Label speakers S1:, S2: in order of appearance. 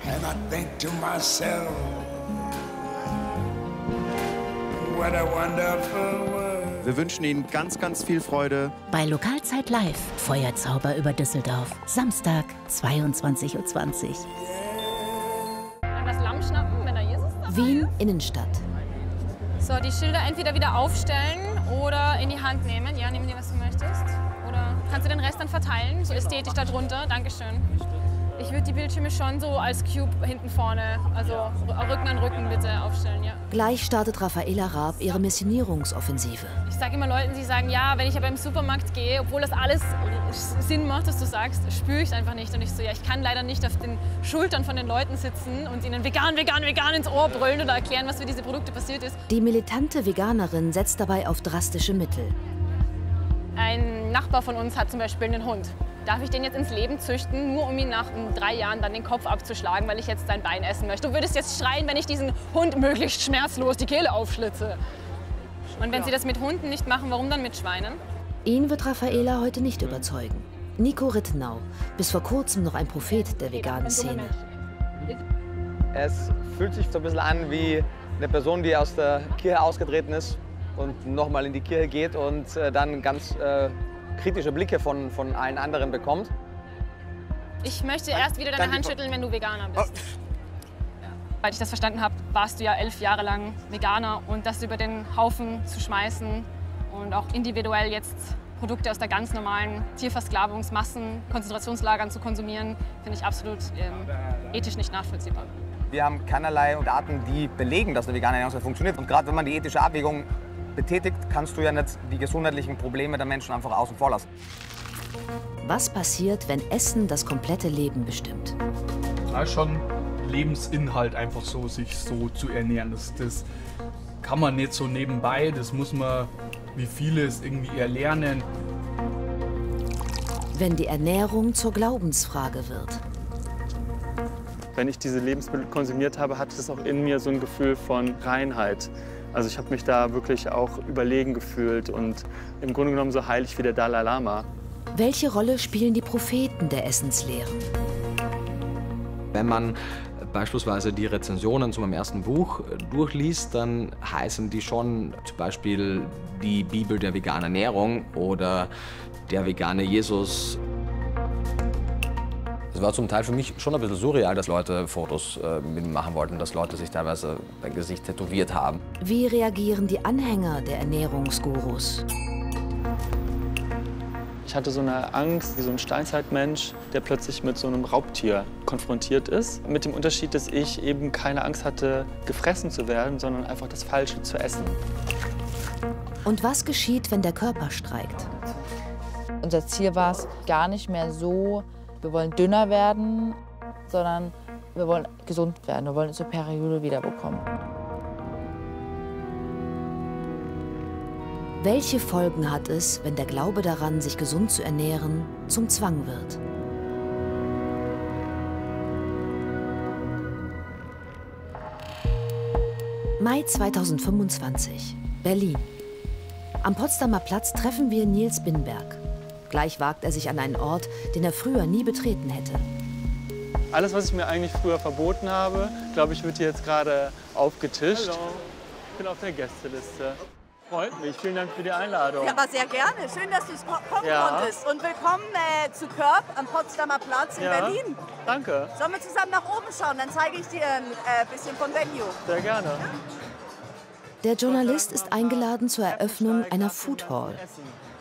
S1: And I think to myself, what a wonderful world.
S2: Wir wünschen Ihnen ganz, ganz viel Freude.
S3: Bei Lokalzeit Live, Feuerzauber über Düsseldorf. Samstag, 22:20 Uhr.
S4: Das Lamm schnappen, wenn da Jesus dabei
S3: Wien,
S4: ist.
S3: Innenstadt.
S4: So, die Schilder entweder wieder aufstellen oder in die Hand nehmen. Ja, nimm dir, was du möchtest. Oder kannst du den Rest dann verteilen, so ästhetisch darunter. Dankeschön. Ich würde die Bildschirme schon so als Cube hinten vorne, also Rücken an Rücken bitte aufstellen, ja.
S3: Gleich startet Raffaela Raab ihre Missionierungsoffensive.
S4: Ich sage immer Leuten, die sagen, ja, wenn ich aber im Supermarkt gehe, obwohl das alles Sinn macht, was du sagst, spüre ich es einfach nicht. Und ich so, ja, ich kann leider nicht auf den Schultern von den Leuten sitzen und ihnen vegan, vegan, vegan ins Ohr brüllen oder erklären, was für diese Produkte passiert ist.
S3: Die militante Veganerin setzt dabei auf drastische Mittel.
S4: Ein Nachbar von uns hat zum Beispiel einen Hund. Darf ich den jetzt ins Leben züchten, nur um ihn nach 3 Jahren dann den Kopf abzuschlagen, weil ich jetzt sein Bein essen möchte? Du würdest jetzt schreien, wenn ich diesen Hund möglichst schmerzlos die Kehle aufschlitze. Und wenn sie das mit Hunden nicht machen, warum dann mit Schweinen?
S3: Ihn wird Raffaela heute nicht überzeugen. Nico Rittenau, bis vor kurzem noch ein Prophet der veganen Szene.
S5: Es fühlt sich so ein bisschen an wie eine Person, die aus der Kirche ausgetreten ist und nochmal in die Kirche geht und dann ganz kritische Blicke von allen anderen bekommt.
S4: Ich möchte erst wieder deine Hand schütteln, wenn du Veganer bist. Ja. Weil ich das verstanden habe, warst du ja 11 Jahre lang Veganer und das über den Haufen zu schmeißen und auch individuell jetzt Produkte aus der ganz normalen Tierversklavungsmassen, Konzentrationslagern zu konsumieren, finde ich absolut ethisch nicht nachvollziehbar.
S5: Wir haben keinerlei Daten, die belegen, dass eine vegane Ernährung funktioniert. Und gerade wenn man die ethische Abwägung betätigt, kannst du ja nicht die gesundheitlichen Probleme der Menschen einfach außen vor lassen.
S3: Was passiert, wenn Essen das komplette Leben bestimmt?
S6: Da ist schon Lebensinhalt, einfach so, sich so zu ernähren. Das kann man nicht so nebenbei, das muss man wie vieles irgendwie erlernen.
S3: Wenn die Ernährung zur Glaubensfrage wird.
S7: Wenn ich diese Lebensmittel konsumiert habe, hatte es auch in mir so ein Gefühl von Reinheit. Also ich habe mich da wirklich auch überlegen gefühlt und im Grunde genommen so heilig wie der Dalai Lama.
S3: Welche Rolle spielen die Propheten der Essenslehren?
S8: Wenn man beispielsweise die Rezensionen zu meinem ersten Buch durchliest, dann heißen die schon zum Beispiel die Bibel der veganen Ernährung oder der vegane Jesus. Es war zum Teil für mich schon ein bisschen surreal, dass Leute Fotos mit mir machen wollten, dass Leute sich teilweise ein Gesicht tätowiert haben.
S3: Wie reagieren die Anhänger der Ernährungsgurus?
S7: Ich hatte so eine Angst, wie so ein Steinzeitmensch, der plötzlich mit so einem Raubtier konfrontiert ist. Mit dem Unterschied, dass ich eben keine Angst hatte, gefressen zu werden, sondern einfach das Falsche zu essen.
S3: Und was geschieht, wenn der Körper streikt?
S9: Unser Ziel war es gar nicht mehr so, wir wollen dünner werden, sondern wir wollen gesund werden. Wir wollen unsere Periode wiederbekommen.
S3: Welche Folgen hat es, wenn der Glaube daran, sich gesund zu ernähren, zum Zwang wird? Mai 2025, Berlin. Am Potsdamer Platz treffen wir Nils Binberg. Gleich wagt er sich an einen Ort, den er früher nie betreten hätte.
S7: Alles, was ich mir eigentlich früher verboten habe, glaube ich, wird hier jetzt gerade aufgetischt. Hallo, ich bin auf der Gästeliste. Freut mich, vielen Dank für die Einladung.
S10: Ja, aber sehr gerne. Schön, dass du kommen konntest. Und willkommen zu Körb am Potsdamer Platz in Berlin.
S7: Danke.
S10: Sollen wir zusammen nach oben schauen? Dann zeige ich dir ein bisschen von Venue.
S7: Sehr gerne.
S3: Der Journalist ist eingeladen zur Eröffnung einer Food Hall.